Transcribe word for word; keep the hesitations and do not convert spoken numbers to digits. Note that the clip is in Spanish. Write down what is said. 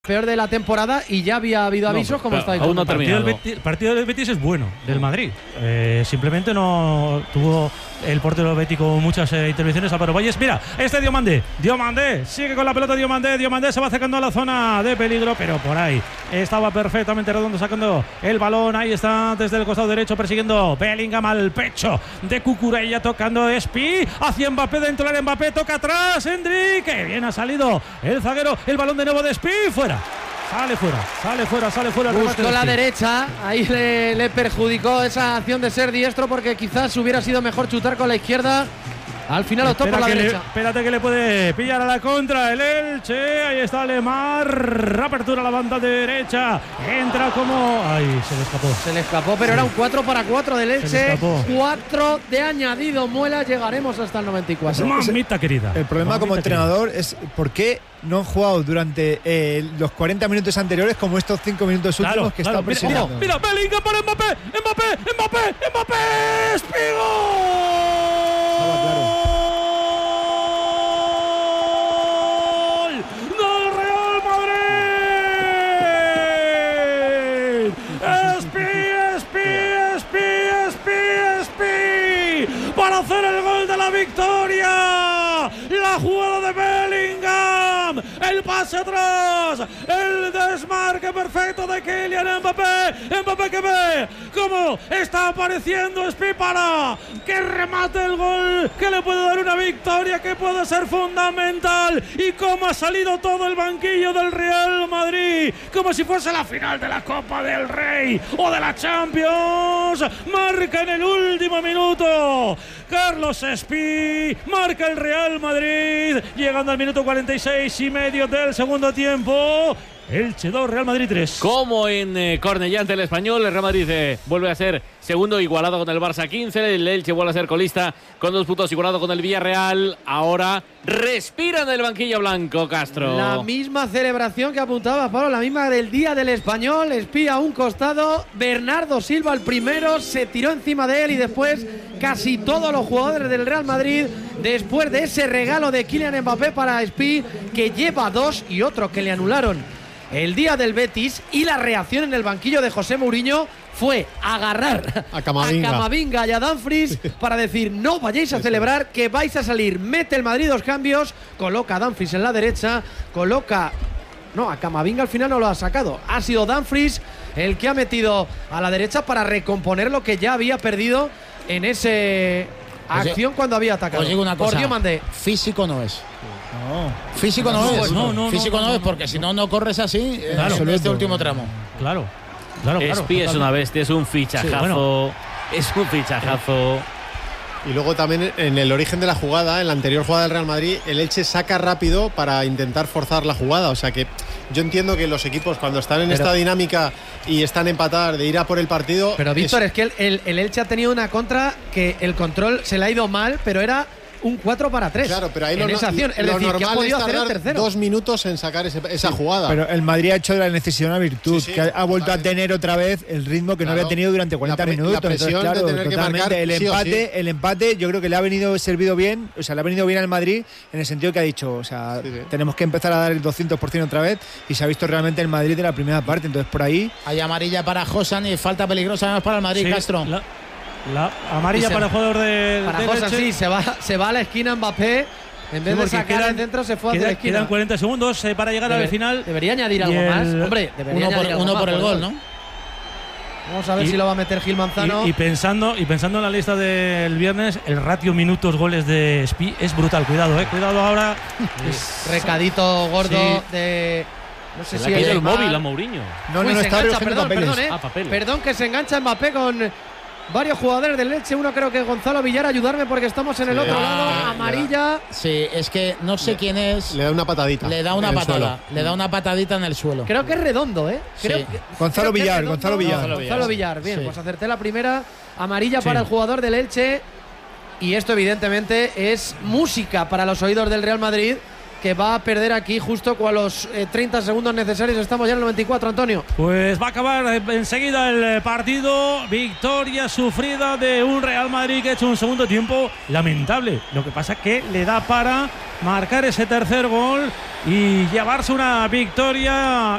peor de la temporada y ya había habido avisos, no, como está aún no el, partido del Betis, el partido del Betis es bueno, del Madrid. Eh, simplemente no tuvo el portero bético muchas eh, intervenciones. Álvaro Valles, mira, este Diomandé, Diomandé, sigue con la pelota Diomandé, Diomandé se va acercando a la zona de peligro, pero por ahí estaba perfectamente Redondo sacando el balón. Ahí está desde el costado derecho persiguiendo Bellingham al pecho de Cucurella, tocando Espi hacia Mbappé, dentro del Mbappé, toca atrás Endrick, que bien ha salido el zaguero, el balón de nuevo de Espi, fuera. Sale fuera, sale fuera, sale fuera. Buscó la derecha, ahí le, le perjudicó esa acción de ser diestro, porque quizás hubiera sido mejor chutar con la izquierda. Al final optó por la derecha. Le, espérate que le puede pillar a la contra el Elche. Ahí está Lemar. Apertura a la banda derecha. Entra como. Ay, se le escapó. Se le escapó, pero sí. Era un cuatro para cuatro del Elche. cuatro de añadido Muela. Llegaremos hasta el noventa y cuatro. Mamita querida. El problema Mamita como entrenador querida. es por qué no han jugado durante eh, los cuarenta minutos anteriores como estos cinco minutos últimos claro, que claro. está presionando. Mira, mira, Bellingham para Mbappé. Mbappé, Mbappé, Mbappé. ¡Espigo! Estaba claro. Para hacer el gol de la victoria, la jugada de Bellingham, el pase atrás, el desmarque perfecto de Kylian Mbappé, Mbappé que ve cómo está apareciendo Espi para que remate el gol, que le puede dar una victoria que puede ser fundamental, y cómo ha salido todo el banquillo del Real Madrid, como si fuese la final de la Copa del Rey o de la Champions. Marca en el último minuto Carlos Espi, marca el Real Madrid, llegando al minuto cuarenta y seis y medio del segundo tiempo. Elche dos, Real Madrid tres. Como en eh, Cornellá ante el Español, el Real Madrid eh, vuelve a ser segundo, igualado con el Barça quince. El Elche vuelve a ser colista con dos puntos, igualado con el Villarreal. Ahora respira en el banquillo blanco, Castro. La misma celebración que apuntaba Pablo, la misma del día del Español. Espi a un costado, Bernardo Silva el primero, se tiró encima de él, y después casi todos los jugadores del Real Madrid, después de ese regalo de Kylian Mbappé para Espi, que lleva dos y otro que le anularon el día del Betis, y la reacción en el banquillo de José Mourinho fue agarrar a Camavinga, a Camavinga y a Dumfries para decir: no vayáis a celebrar, que vais a salir. Mete el Madrid dos cambios, coloca a Dumfries en la derecha, coloca... No, a Camavinga al final no lo ha sacado. Ha sido Dumfries el que ha metido a la derecha para recomponer lo que ya había perdido en ese acción Oye, cuando había atacado. Os digo una cosa, Por Dios mandé. Físico no es. No. Físico no, no, es. no, no, Físico no, no, no, es no. porque si no, no corres así Claro, en este último tramo. Claro, claro, claro. Espi es una bestia, es un fichajazo. Sí, bueno. Es un fichajazo. Y luego también en el origen de la jugada, en la anterior jugada del Real Madrid, el Elche saca rápido para intentar forzar la jugada. O sea que yo entiendo que los equipos, cuando están en Pero, esta dinámica y están en empatar, de ir a por el partido. Pero Víctor, es, es que el, el, el Elche ha tenido una contra que el control se le ha ido mal, pero era un cuatro para tres. Claro, pero ahí en lo, esa acción. Es lo decir, que ha normal podido es hacer el tardar tercero. dos minutos en sacar ese, esa Sí, jugada. Pero el Madrid ha hecho de la necesidad una virtud, Sí, sí, que ha, ha vuelto totalmente. a tener otra vez el ritmo que Claro. no había tenido durante cuarenta La pre- minutos. la presión Entonces, claro, de tener que totalmente. marcar el sí o empate, sí. el empate, yo creo que le ha venido servido bien, o sea, le ha venido bien al Madrid en el sentido que ha dicho, o sea, Sí, sí. tenemos que empezar a dar el doscientos por ciento otra vez, y se ha visto realmente el Madrid de la primera parte. Entonces, por ahí Hay amarilla para Josan y falta peligrosa además para el Madrid, Sí, Castro. La, la amarilla se- para el jugador de Para del José, Elche. sí, se va, se va a la esquina Mbappé. En vez Sí, de porque sacar el centro, se fue hacia queda- la esquina. Quedan cuarenta segundos eh, para llegar Debe- al final. Debería añadir Y algo el- más. Hombre, debería Uno por, añadir algo uno más por el el gol, ¿no? Vamos a ver Y- si lo va a meter Gil Manzano. Y, y pensando y pensando en la lista del viernes, el ratio minutos goles de Espi es brutal. Cuidado, eh, cuidado ahora. Es- Recadito gordo Sí. de... No sé Se si le ha caído el Neymar. móvil a Mourinho. no, no, Uy, no se está engancha, recogiendo perdón, papeles. perdón, eh. Ah, papeles. Perdón, que se engancha Mbappé con varios jugadores del Elche. Uno creo que es Gonzalo Villar, ayudarme porque estamos en el otro Ah, lado. le da- Amarilla. Sí, es que no sé quién es. Le da una patadita. Le da una en el patada. suelo. Le da una patadita en el suelo. Creo que es redondo, ¿eh? Creo Sí. que- Gonzalo creo que es Villar, redondo. Gonzalo Villar. Gonzalo Villar, Villar. Bien, Sí. pues acerté la primera. Amarilla Sí. para el jugador del Elche. Y esto, evidentemente, es música para los oídos del Real Madrid, que va a perder aquí justo con los eh, treinta segundos necesarios. Estamos ya en el noventa y cuatro, Antonio. Pues va a acabar enseguida el partido. Victoria sufrida de un Real Madrid que ha hecho un segundo tiempo lamentable. Lo que pasa es que le da para marcar ese tercer gol y llevarse una victoria